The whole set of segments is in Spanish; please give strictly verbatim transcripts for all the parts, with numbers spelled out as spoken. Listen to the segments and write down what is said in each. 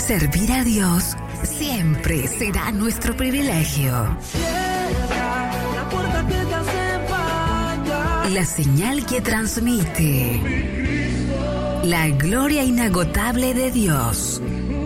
Servir a Dios siempre será nuestro privilegio. La señal que transmite la gloria inagotable de Dios.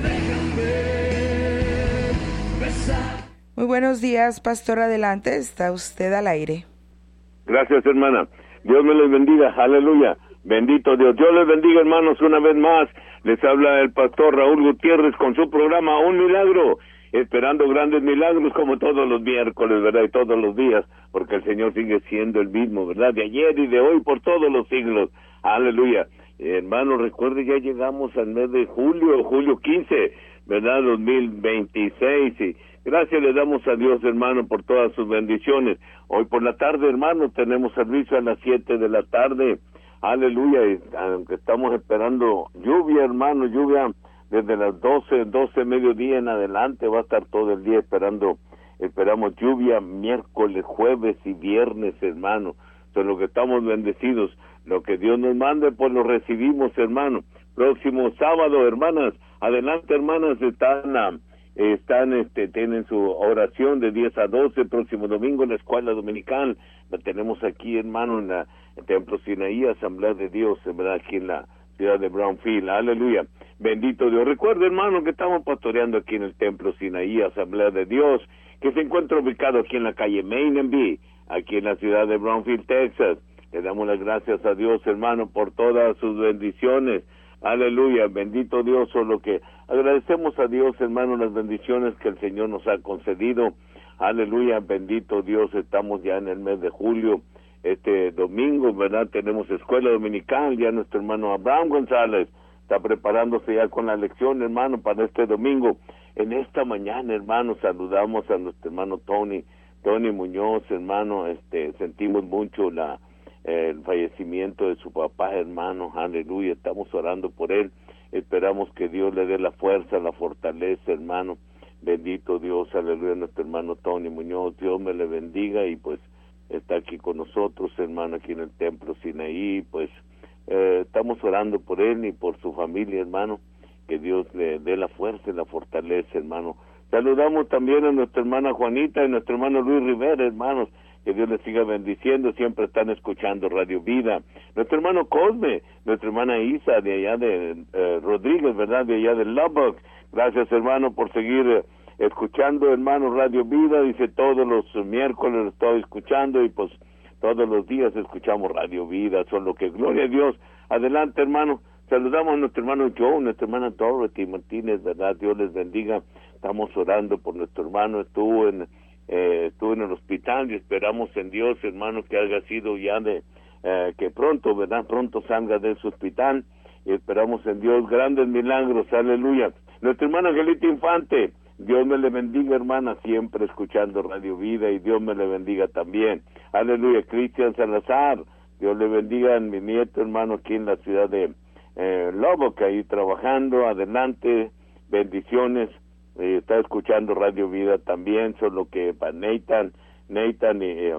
Muy buenos días, pastor, adelante, está usted al aire. Gracias, hermana. Dios me les bendiga, aleluya. Bendito Dios. Dios les bendiga, hermanos, una vez más. Les habla el pastor Raúl Gutiérrez con su programa Un Milagro, esperando grandes milagros como todos los miércoles, ¿verdad? Y todos los días, porque el Señor sigue siendo el mismo, ¿verdad? De ayer y de hoy por todos los siglos. Aleluya. Eh, hermanos, recuerde, ya llegamos al mes de julio, julio quince, ¿verdad? dos mil veintiséis, y gracias le damos a Dios, hermano, por todas sus bendiciones. Hoy por la tarde, hermano, tenemos servicio a las siete de la tarde. Aleluya, y aunque estamos esperando lluvia, hermano, lluvia desde las doce, doce, mediodía en adelante, va a estar todo el día esperando, esperamos lluvia miércoles, jueves y viernes, hermano. Son los que estamos bendecidos, lo que Dios nos mande, pues lo recibimos, hermano. Próximo sábado, hermanas, adelante, hermanas, están, uh, están, este, tienen su oración de diez a doce, próximo domingo en la escuela dominical, la tenemos aquí, hermano, en la el Templo Sinaí, Asamblea de Dios, ¿verdad? Aquí en la ciudad de Brownfield, aleluya, bendito Dios. Recuerda, hermano, que estamos pastoreando aquí en el Templo Sinaí, Asamblea de Dios, que se encuentra ubicado aquí en la calle Mainenby, aquí en la ciudad de Brownfield, Texas. Le damos las gracias a Dios, hermano, por todas sus bendiciones, aleluya, bendito Dios, solo que agradecemos a Dios, hermano, las bendiciones que el Señor nos ha concedido, aleluya, bendito Dios. Estamos ya en el mes de julio. Este domingo, ¿verdad? Tenemos escuela dominical, ya nuestro hermano Abraham González está preparándose ya con la lección, hermano, para este domingo. En esta mañana, hermano, saludamos a nuestro hermano Tony, Tony Muñoz, hermano, este, sentimos mucho la eh, el fallecimiento de su papá, hermano, aleluya, estamos orando por él, esperamos que Dios le dé la fuerza, la fortaleza, hermano, bendito Dios, aleluya, nuestro hermano Tony Muñoz, Dios me le bendiga y pues está aquí con nosotros, hermano, aquí en el Templo Sinaí, pues eh, estamos orando por él y por su familia, hermano, que Dios le dé la fuerza y la fortaleza, hermano. Saludamos también a nuestra hermana Juanita y nuestro hermano Luis Rivera, hermanos, que Dios les siga bendiciendo, siempre están escuchando Radio Vida. Nuestro hermano Cosme, nuestra hermana Isa, de allá de eh, Rodríguez, ¿verdad?, de allá de Lubbock. Gracias, hermano, por seguir eh, escuchando, hermano, Radio Vida. Dice, todos los miércoles lo estoy escuchando y pues todos los días escuchamos Radio Vida, solo que gloria a Dios. Adelante, hermano. Saludamos a nuestro hermano Joe, nuestra hermana Dorothy Martínez, ¿verdad? Dios les bendiga. Estamos orando por nuestro hermano, estuvo en eh, estuvo en el hospital y esperamos en Dios, hermano, que haya sido ya de eh, que pronto, ¿verdad? Pronto salga de su hospital y esperamos en Dios grandes milagros, aleluya. Nuestra hermana Angelita Infante, Dios me le bendiga, hermana, siempre escuchando Radio Vida y Dios me le bendiga también. Aleluya. Cristian Salazar, Dios le bendiga a mi nieto, hermano, aquí en la ciudad de eh, Lubbock, ahí trabajando, adelante, bendiciones. Eh, está escuchando Radio Vida también, solo que para Nathan, Nathan y, eh,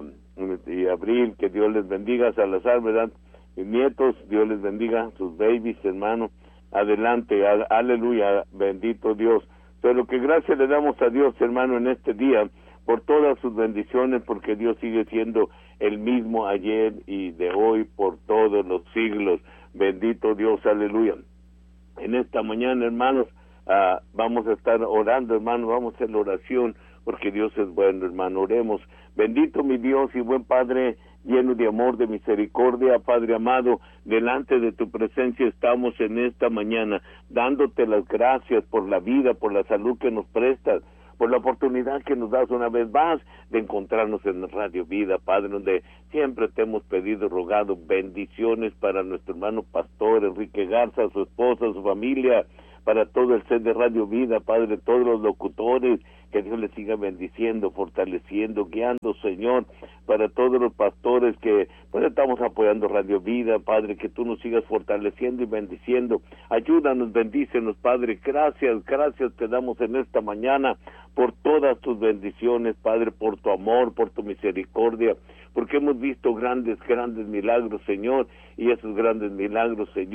y Abril, que Dios les bendiga, Salazar, ¿verdad? Mis nietos, Dios les bendiga, sus babies, hermano, adelante, a, aleluya, bendito Dios. Pero que gracias le damos a Dios, hermano, en este día, por todas sus bendiciones, porque Dios sigue siendo el mismo ayer y de hoy por todos los siglos. Bendito Dios, aleluya. En esta mañana, hermanos, uh, vamos a estar orando, hermano, vamos a hacer la oración, porque Dios es bueno, hermano, oremos. Bendito mi Dios y buen Padre, lleno de amor, de misericordia, Padre amado, delante de tu presencia estamos en esta mañana, dándote las gracias por la vida, por la salud que nos prestas, por la oportunidad que nos das una vez más de encontrarnos en Radio Vida, Padre, donde siempre te hemos pedido, rogado bendiciones para nuestro hermano pastor Enrique Garza, su esposa, su familia, para todo el ser de Radio Vida, Padre, todos los locutores, que Dios les siga bendiciendo, fortaleciendo, guiando, Señor, para todos los pastores que pues estamos apoyando Radio Vida, Padre, que tú nos sigas fortaleciendo y bendiciendo. Ayúdanos, bendícenos, Padre. Gracias, gracias te damos en esta mañana por todas tus bendiciones, Padre, por tu amor, por tu misericordia, porque hemos visto grandes, grandes milagros, Señor, y esos grandes milagros, Señor,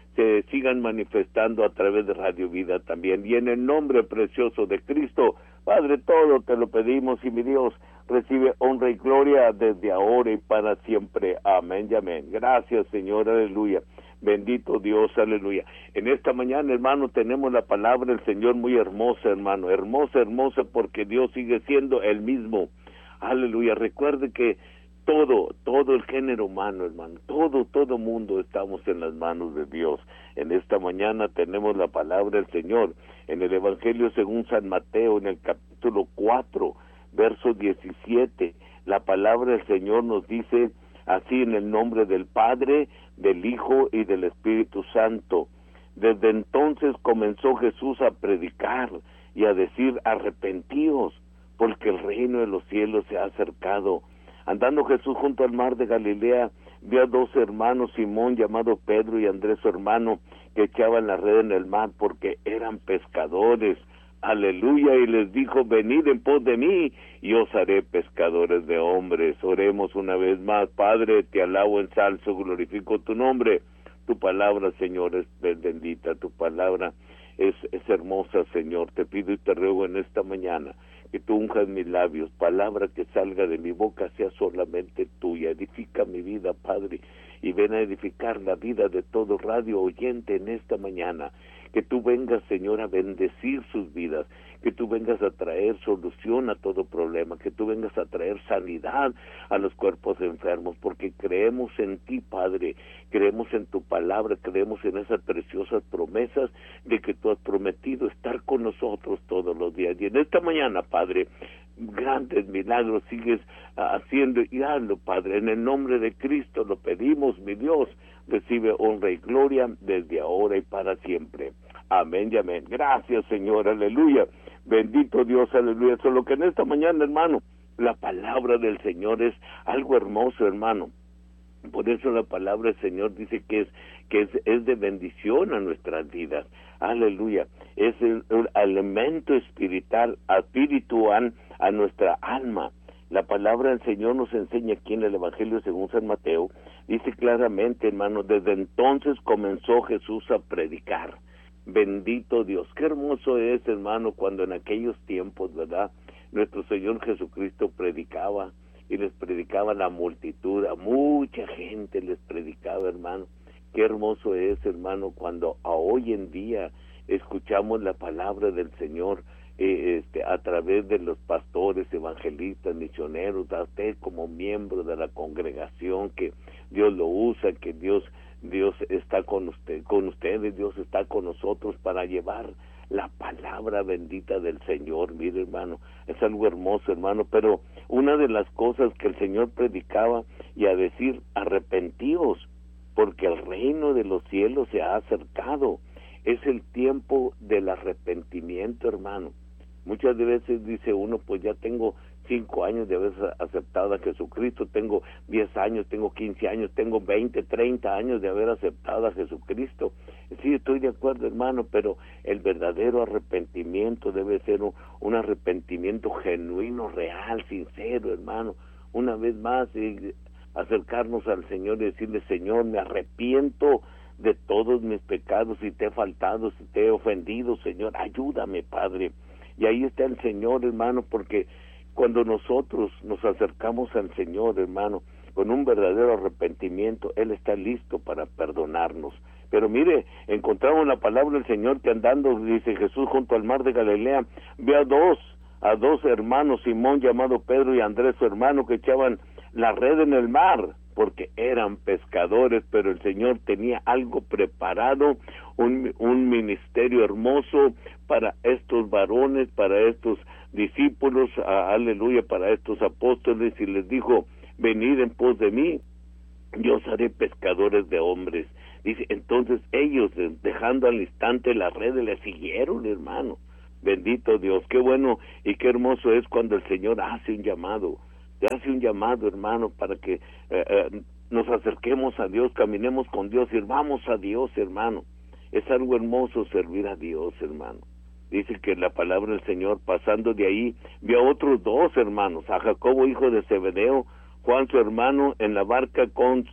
se sigan manifestando a través de Radio Vida también. Y en el nombre precioso de Cristo, Padre, todo te lo pedimos, y mi Dios, recibe honra y gloria desde ahora y para siempre. Amén y amén. Gracias, Señor, aleluya. Bendito Dios, aleluya. En esta mañana, hermano, tenemos la palabra del Señor muy hermosa, hermano. Hermosa, hermosa, porque Dios sigue siendo el mismo. Aleluya. Recuerde que todo, todo el género humano, hermano, todo, todo mundo estamos en las manos de Dios. En esta mañana tenemos la palabra del Señor en el Evangelio según San Mateo, en el capítulo cuatro, verso diecisiete. La palabra del Señor nos dice así: en el nombre del Padre, del Hijo y del Espíritu Santo. Desde entonces comenzó Jesús a predicar y a decir: arrepentíos, porque el reino de los cielos se ha acercado. Andando Jesús junto al mar de Galilea, vio a dos hermanos, Simón llamado Pedro y Andrés su hermano, que echaban la red en el mar porque eran pescadores. Aleluya. Y les dijo: venid en pos de mí, y os haré pescadores de hombres. Oremos una vez más. Padre, te alabo, ensalzo, glorifico tu nombre. Tu palabra, Señor, es bendita. Tu palabra es, es hermosa, Señor. Te pido y te ruego en esta mañana que tú unjas mis labios, palabra que salga de mi boca sea solamente tuya. Edifica mi vida, Padre, y ven a edificar la vida de todo radio oyente en esta mañana. Que tú vengas, Señor, a bendecir sus vidas, que tú vengas a traer solución a todo problema, que tú vengas a traer sanidad a los cuerpos enfermos, porque creemos en ti, Padre, creemos en tu palabra, creemos en esas preciosas promesas de que tú has prometido estar con nosotros todos los días. Y en esta mañana, Padre, grandes milagros sigues haciendo y hazlo, Padre, en el nombre de Cristo lo pedimos, mi Dios. Recibe honra y gloria desde ahora y para siempre. Amén y amén. Gracias, Señor, aleluya. Bendito Dios, aleluya. Solo que en esta mañana, hermano, la palabra del Señor es algo hermoso, hermano. Por eso la palabra del Señor dice que es que es, es de bendición a nuestras vidas. Aleluya. Es el, el alimento espiritual, espiritual a nuestra alma. La palabra del Señor nos enseña aquí en el Evangelio según San Mateo, dice claramente, hermano, desde entonces comenzó Jesús a predicar. Bendito Dios. Qué hermoso es, hermano, cuando en aquellos tiempos, ¿verdad?, nuestro Señor Jesucristo predicaba, y les predicaba a la multitud, a mucha gente les predicaba, hermano. Qué hermoso es, hermano, cuando a hoy en día escuchamos la palabra del Señor, Eh, este, a través de los pastores, evangelistas, misioneros, a usted como miembro de la congregación, que Dios lo usa, que Dios Dios está con usted, con ustedes, Dios está con nosotros para llevar la palabra bendita del Señor. Mire, hermano, es algo hermoso, hermano, pero una de las cosas que el Señor predicaba y a decir: arrepentíos, porque el reino de los cielos se ha acercado. Es el tiempo del arrepentimiento, hermano. Muchas veces dice uno: pues ya tengo cinco años de haber aceptado a Jesucristo, tengo diez años, tengo quince años, tengo veinte, treinta años de haber aceptado a Jesucristo. Sí, estoy de acuerdo, hermano, pero el verdadero arrepentimiento debe ser un, un arrepentimiento genuino, real, sincero, hermano. Una vez más, eh, acercarnos al Señor y decirle: Señor, me arrepiento de todos mis pecados, si te he faltado, si te he ofendido, Señor, ayúdame, Padre. Y ahí está el Señor, hermano, porque cuando nosotros nos acercamos al Señor, hermano, con un verdadero arrepentimiento, Él está listo para perdonarnos. Pero mire, encontramos la palabra del Señor que andando, dice Jesús, junto al mar de Galilea, ve a dos, a dos hermanos, Simón llamado Pedro y Andrés su hermano, que echaban la red en el mar, porque eran pescadores. Pero el Señor tenía algo preparado, un, un ministerio hermoso para estos varones, para estos discípulos, a, aleluya, para estos apóstoles, y les dijo: venid en pos de mí, yo os haré pescadores de hombres. Dice, entonces ellos, dejando al instante la red, le siguieron, hermano. Bendito Dios, qué bueno y qué hermoso es cuando el Señor hace un llamado. Te hace un llamado, hermano, para que eh, eh, nos acerquemos a Dios, caminemos con Dios, sirvamos a Dios, hermano. Es algo hermoso servir a Dios, hermano. Dice que la palabra del Señor, pasando de ahí, vio a otros dos hermanos, a Jacobo, hijo de Zebedeo, Juan su hermano, en la barca con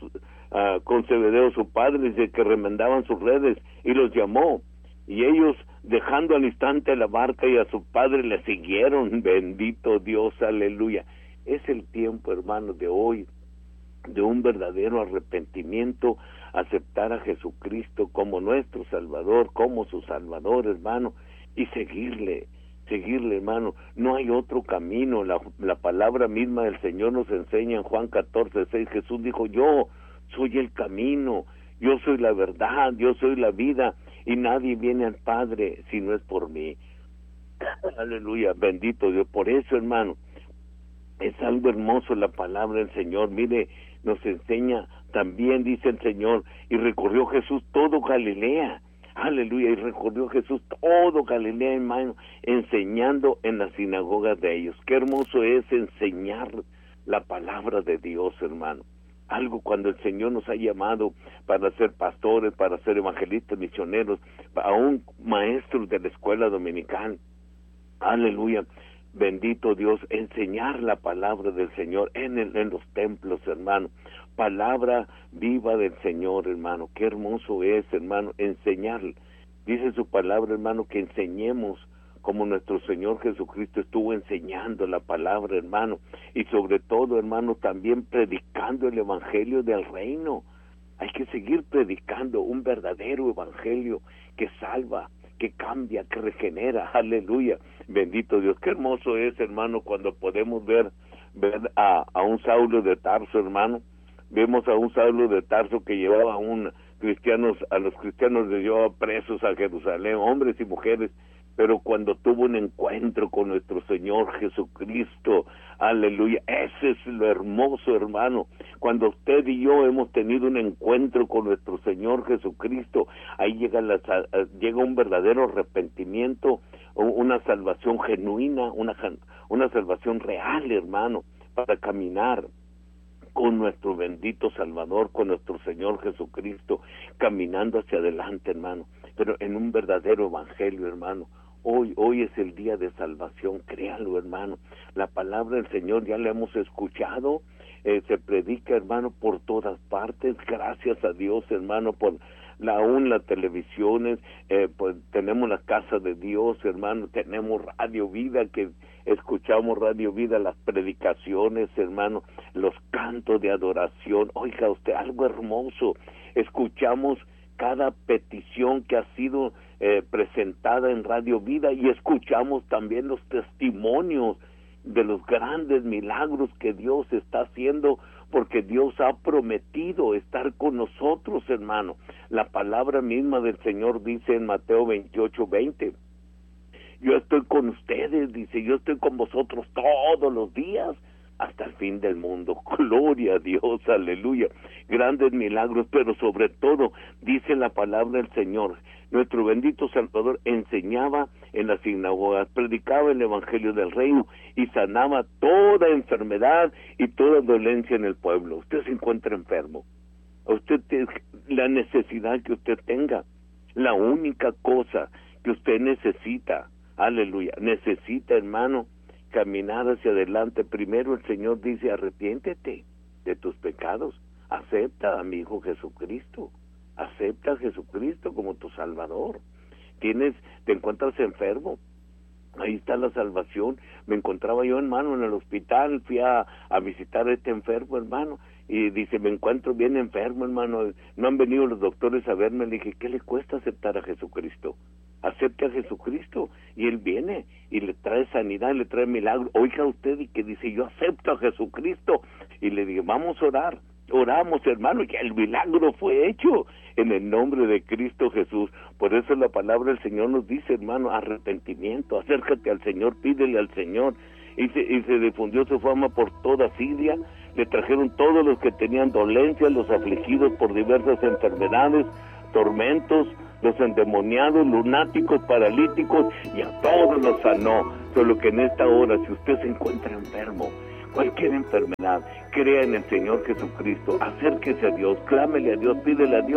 uh, con Zebedeo su padre, dice que remendaban sus redes, y los llamó, y ellos, dejando al instante la barca y a su padre, le siguieron. Bendito Dios, aleluya. Es el tiempo, hermanos, de hoy, de un verdadero arrepentimiento, aceptar a Jesucristo como nuestro Salvador, como su Salvador, hermano, y seguirle, seguirle, hermano. No hay otro camino. La, la palabra misma del Señor nos enseña en Juan catorce, seis, Jesús dijo, yo soy el camino, yo soy la verdad, yo soy la vida, y nadie viene al Padre si no es por mí. Aleluya, bendito Dios. Por eso, hermano, es algo hermoso la palabra del Señor. Mire, nos enseña, también dice el Señor, y recorrió Jesús todo Galilea. Aleluya, y recorrió Jesús todo Galilea, hermano, enseñando en las sinagogas de ellos. Qué hermoso es enseñar la palabra de Dios, hermano. Algo cuando el Señor nos ha llamado para ser pastores, para ser evangelistas, misioneros, aún maestros de la escuela dominical. Aleluya, bendito Dios, enseñar la palabra del Señor en, el, en los templos, hermano. Palabra viva del Señor, hermano. Qué hermoso es, hermano, enseñar. Dice su palabra, hermano, que enseñemos como nuestro Señor Jesucristo estuvo enseñando la palabra, hermano, y sobre todo, hermano, también predicando el evangelio del reino. Hay que seguir predicando un verdadero evangelio que salva, que cambia, que regenera. Aleluya, bendito Dios. Qué hermoso es, hermano, cuando podemos ver, ver a, a un Saulo de Tarso, hermano. Vemos a un Saulo de Tarso que llevaba a un cristianos, a los cristianos les llevaba presos a Jerusalén, hombres y mujeres. Pero cuando tuvo un encuentro con nuestro Señor Jesucristo, aleluya, ese es lo hermoso, hermano. Cuando usted y yo hemos tenido un encuentro con nuestro Señor Jesucristo, ahí llega, la, llega un verdadero arrepentimiento, una salvación genuina, una, una salvación real, hermano, para caminar con nuestro bendito Salvador, con nuestro Señor Jesucristo, caminando hacia adelante, hermano, pero en un verdadero evangelio, hermano. Hoy, hoy es el día de salvación, créalo, hermano. La palabra del Señor ya la hemos escuchado, eh, se predica, hermano, por todas partes. Gracias a Dios, hermano, por la, aún las televisiones, eh, pues tenemos la casa de Dios, hermano, tenemos Radio Vida, que escuchamos Radio Vida, las predicaciones, hermano, los cantos de adoración. Oiga usted, algo hermoso, escuchamos cada petición que ha sido eh, presentada en Radio Vida, y escuchamos también los testimonios de los grandes milagros que Dios está haciendo, porque Dios ha prometido estar con nosotros, hermano. La palabra misma del Señor dice en Mateo veintiocho, veinte, yo estoy con ustedes, dice, yo estoy con vosotros todos los días hasta el fin del mundo. Gloria a Dios, aleluya. Grandes milagros, pero sobre todo, dice la palabra del Señor, nuestro bendito Salvador enseñaba en las sinagogas, predicaba el evangelio del reino y sanaba toda enfermedad y toda dolencia en el pueblo. Usted se encuentra enfermo, usted te, la necesidad que usted tenga, la única cosa que usted necesita, aleluya, necesita, hermano, caminar hacia adelante. Primero el Señor dice, arrepiéntete de tus pecados, acepta a mi Hijo Jesucristo, acepta a Jesucristo como tu Salvador. Tienes, te encuentras enfermo, ahí está la salvación. Me encontraba yo, hermano, en el hospital, fui a, a visitar a este enfermo, hermano, y dice, me encuentro bien enfermo, hermano, no han venido los doctores a verme. Le dije, ¿qué le cuesta aceptar a Jesucristo? Acepte a Jesucristo, y Él viene y le trae sanidad, le trae milagro. Oiga usted, y que dice, yo acepto a Jesucristo, y le dije, vamos a orar. Oramos, hermano, y el milagro fue hecho en el nombre de Cristo Jesús. Por eso la palabra del Señor nos dice, hermano, arrepentimiento, acércate al Señor, pídele al Señor. Y se, y se difundió su fama por toda Siria, le trajeron todos los que tenían dolencias, los afligidos por diversas enfermedades, tormentos, los endemoniados, lunáticos, paralíticos, y a todos los sanó. Solo que en esta hora, si usted se encuentra enfermo, cualquier enfermedad, crea en el Señor Jesucristo, acérquese a Dios, clámele a Dios, pídele a Dios,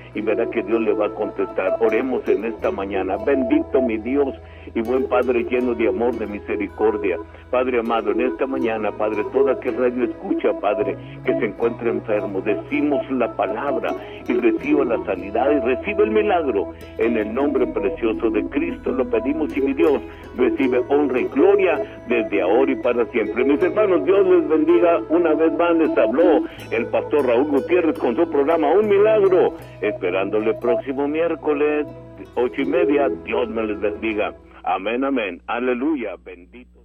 y verá que Dios le va a contestar. Oremos en esta mañana. Bendito mi Dios y buen Padre, lleno de amor, de misericordia. Padre amado, en esta mañana, Padre, toda que radio escucha, Padre, que se encuentre enfermo, decimos la palabra y reciba la sanidad y recibe el milagro. En el nombre precioso de Cristo lo pedimos, y mi Dios recibe honra y gloria desde ahora y para siempre. Mis hermanos, Dios les bendiga. Una vez más les habló el pastor Raúl Gutiérrez con su programa Un Milagro, esperándole el próximo miércoles, ocho y media. Dios me les bendiga. Amén, amén. Aleluya. Bendito.